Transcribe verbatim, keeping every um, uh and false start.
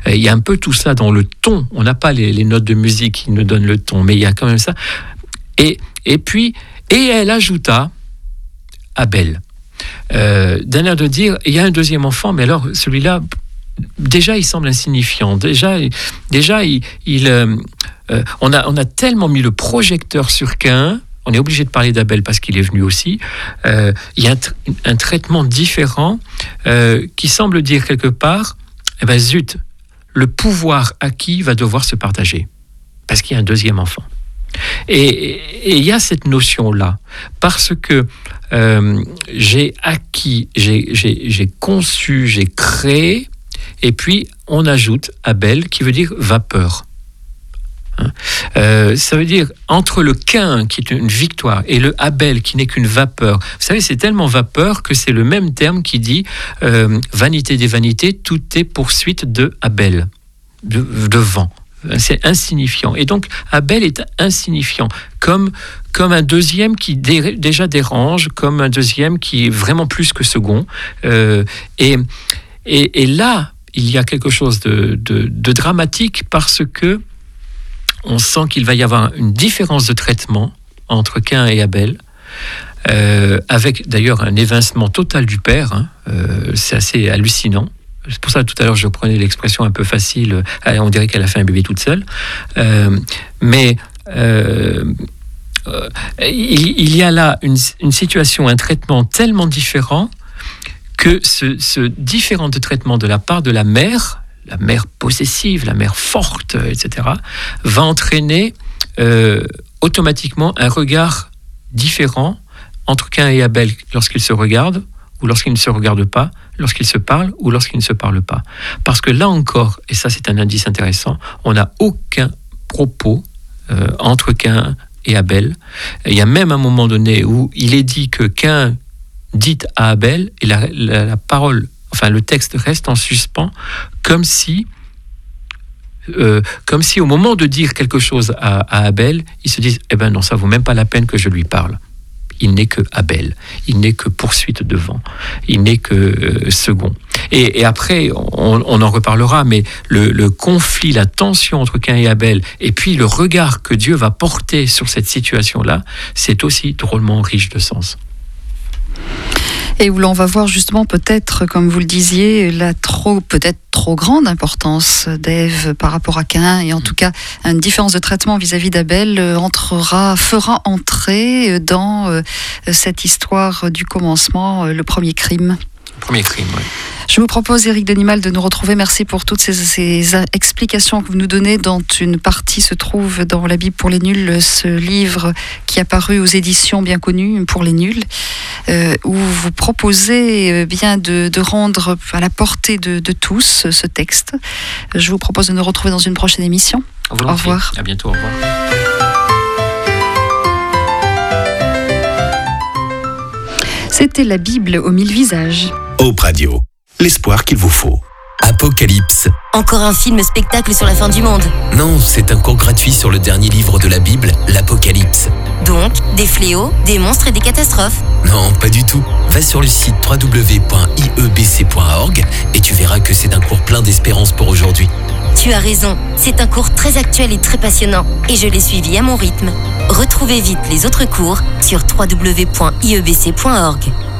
Il y a un peu tout ça dans le ton. On n'a pas les, les notes de musique qui nous donnent le ton, mais il y a quand même ça. Et, et puis, et elle ajouta Abel. Euh, d'un air de dire, il y a un deuxième enfant, mais alors celui-là, déjà il semble insignifiant. Déjà, déjà il, il, euh, euh, on, a, on a tellement mis le projecteur sur Caïn. On est obligé de parler d'Abel parce qu'il est venu aussi. Euh, il y a un, tra- un traitement différent euh, qui semble dire quelque part, eh ben zut, le pouvoir acquis va devoir se partager parce qu'il y a un deuxième enfant. Et, et il y a cette notion-là parce que euh, j'ai acquis, j'ai, j'ai, j'ai conçu, j'ai créé, et puis on ajoute Abel qui veut dire vapeur. Hein euh, ça veut dire entre le Caïn qui est une victoire et le Abel qui n'est qu'une vapeur. Vous savez, c'est tellement vapeur que c'est le même terme qui dit euh, vanité des vanités, tout est poursuite de Abel, de, de vent. C'est insignifiant. Et donc Abel est insignifiant, comme comme un deuxième qui dé, déjà dérange, comme un deuxième qui est vraiment plus que second. Euh, et, et et là, il y a quelque chose de, de, de dramatique parce que on sent qu'il va y avoir une différence de traitement entre Caïn et Abel, euh, avec d'ailleurs un évincement total du père. Hein, euh, c'est assez hallucinant. C'est pour ça que tout à l'heure je prenais l'expression un peu facile, on dirait qu'elle a fait un bébé toute seule. Euh, mais euh, euh, il, il y a là une, une situation, un traitement tellement différent que ce, ce différent de traitement de la part de la mère, la mère possessive, la mère forte, et cetera, va entraîner euh, automatiquement un regard différent entre Caïn et Abel lorsqu'ils se regardent ou lorsqu'ils ne se regardent pas, lorsqu'ils se parlent ou lorsqu'ils ne se parlent pas. Parce que là encore, et ça c'est un indice intéressant, on n'a aucun propos euh, entre Caïn et Abel. Et il y a même un moment donné où il est dit que Caïn dit à Abel, et la, la, la parole, enfin le texte reste en suspens, comme si, euh, comme si au moment de dire quelque chose à, à Abel, ils se disent, eh ben non, ça vaut même pas la peine que je lui parle. Il n'est que Abel, il n'est que poursuite de vent, il n'est que euh, second. Et, et après, on, on en reparlera, mais le, le conflit, la tension entre Caïn et Abel, et puis le regard que Dieu va porter sur cette situation-là, c'est aussi drôlement riche de sens. Et où l'on va voir justement peut-être, comme vous le disiez, la trop, peut-être trop grande importance d'Ève par rapport à Caïn, et en tout cas une différence de traitement vis-à-vis d'Abel entrera, fera entrer dans euh, cette histoire du commencement, euh, le premier crime. Premier crime, oui. Je vous propose, Éric Denimal, de nous retrouver. Merci pour toutes ces, ces explications que vous nous donnez, dont une partie se trouve dans la Bible pour les nuls, ce livre qui a paru aux éditions bien connues pour les nuls, euh, où vous proposez bien de, de rendre à la portée de, de tous ce texte. Je vous propose de nous retrouver dans une prochaine émission. Au revoir. À bientôt, au revoir. C'était la Bible aux mille visages. Hope Radio, l'espoir qu'il vous faut. Apocalypse. Encore un film-spectacle sur la fin du monde. Non, c'est un cours gratuit sur le dernier livre de la Bible, l'Apocalypse. Donc, des fléaux, des monstres et des catastrophes. Non, pas du tout. Va sur le site w w w point i e b c point org et tu verras que c'est un cours plein d'espérance pour aujourd'hui. Tu as raison, c'est un cours très actuel et très passionnant, et je l'ai suivi à mon rythme. Retrouvez vite les autres cours sur w w w point i e b c point org.